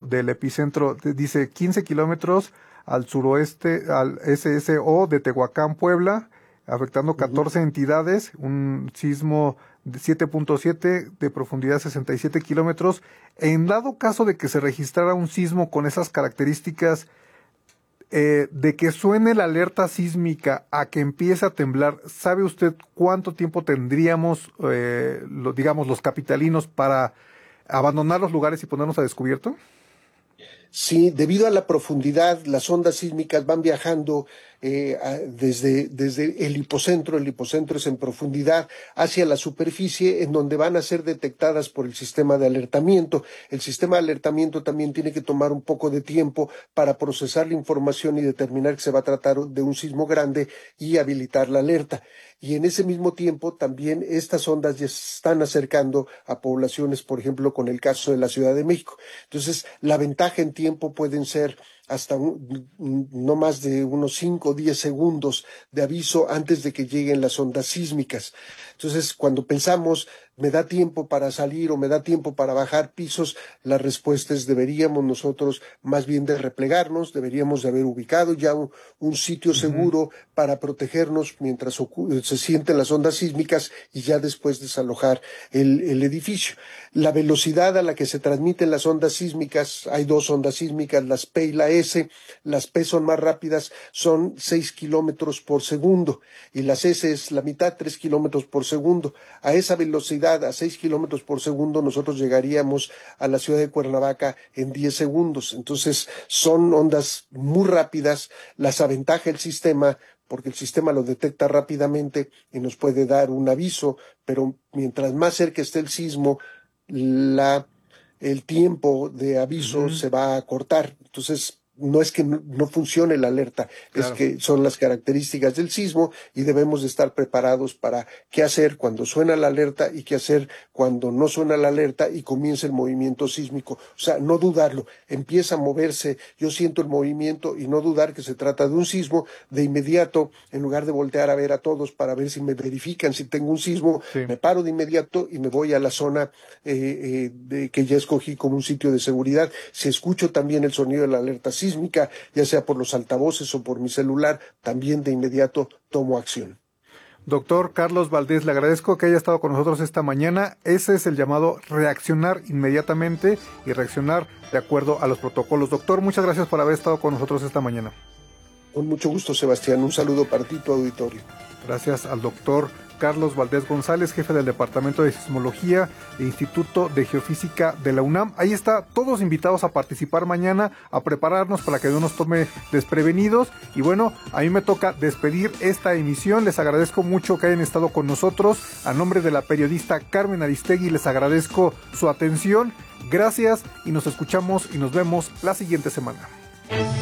del epicentro, dice 15 kilómetros al suroeste, al SSO de Tehuacán, Puebla, afectando 14 entidades, un sismo de 7.7 de profundidad 67 kilómetros. En dado caso de que se registrara un sismo con esas características, de que suene la alerta sísmica a que empiece a temblar, ¿sabe usted cuánto tiempo tendríamos, digamos, los capitalinos para abandonar los lugares y ponernos a descubierto? Sí, debido a la profundidad, las ondas sísmicas van viajando desde el hipocentro es en profundidad, hacia la superficie, en donde van a ser detectadas por el sistema de alertamiento. El sistema de alertamiento también tiene que tomar un poco de tiempo para procesar la información y determinar que se va a tratar de un sismo grande y habilitar la alerta. Y en ese mismo tiempo también estas ondas ya se están acercando a poblaciones, por ejemplo, con el caso de la Ciudad de México. Entonces, la ventaja en tiempo pueden ser hasta no más de unos 5 o 10 segundos de aviso antes de que lleguen las ondas sísmicas. Entonces, cuando pensamos, ¿me da tiempo para salir o me da tiempo para bajar pisos? La respuesta es deberíamos nosotros más bien de replegarnos, deberíamos de haber ubicado ya un sitio seguro para protegernos mientras se sienten las ondas sísmicas y ya después desalojar el edificio. La velocidad a la que se transmiten las ondas sísmicas, hay dos ondas sísmicas, las P y la S. Las P son más rápidas, son 6 kilómetros por segundo, y las S es la mitad, 3 kilómetros por segundo. A esa velocidad, a 6 kilómetros por segundo, nosotros llegaríamos a la ciudad de Cuernavaca en 10 segundos. Entonces, son ondas muy rápidas, las aventaja el sistema, porque el sistema lo detecta rápidamente y nos puede dar un aviso, pero mientras más cerca esté el sismo, el tiempo de aviso se va a acortar. Entonces, no es que no funcione la alerta, Claro. es que son las características del sismo y debemos de estar preparados para qué hacer cuando suena la alerta y qué hacer cuando no suena la alerta y comienza el movimiento sísmico. O sea, no dudarlo, empieza a moverse, yo siento el movimiento y no dudar que se trata de un sismo. De inmediato, en lugar de voltear a ver a todos para ver si me verifican si tengo un sismo, Sí. me paro de inmediato y me voy a la zona que ya escogí como un sitio de seguridad. Si escucho también el sonido de la alerta sísmica, ya sea por los altavoces o por mi celular, también de inmediato tomo acción. Doctor Carlos Valdés, le agradezco que haya estado con nosotros esta mañana. Ese es el llamado reaccionar inmediatamente y reaccionar de acuerdo a los protocolos. Doctor, muchas gracias por haber estado con nosotros esta mañana. Con mucho gusto, Sebastián. Un saludo para ti, tu auditorio. Gracias al doctor Carlos Valdés González, jefe del Departamento de Sismología e Instituto de Geofísica de la UNAM. Ahí está, todos invitados a participar mañana, a prepararnos para que no nos tome desprevenidos. Y bueno, a mí me toca despedir esta emisión. Les agradezco mucho que hayan estado con nosotros. A nombre de la periodista Carmen Aristegui, les agradezco su atención. Gracias y nos escuchamos y nos vemos la siguiente semana.